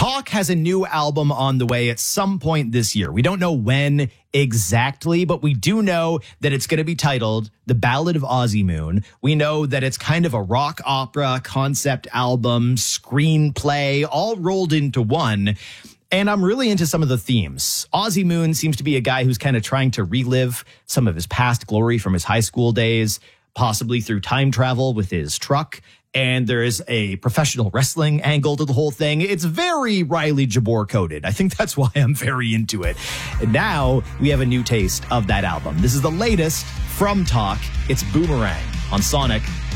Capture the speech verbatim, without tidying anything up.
Talk has a new album on the way at some point this year. We don't know when exactly, but we do know that it's going to be titled The Ballad of Ozzy Moon. We know that it's kind of a rock opera concept album, screenplay, all rolled into one. And I'm really into some of the themes. Ozzy Moon seems to be a guy who's kind of trying to relive some of his past glory from his high school days, possibly through time travel with his truck. And there is a professional wrestling angle to the whole thing. It's very Riley Jabbour coded. I think that's why I'm very into it. And now we have a new taste of that album. This is the latest from Talk. It's Boomerang on Sonic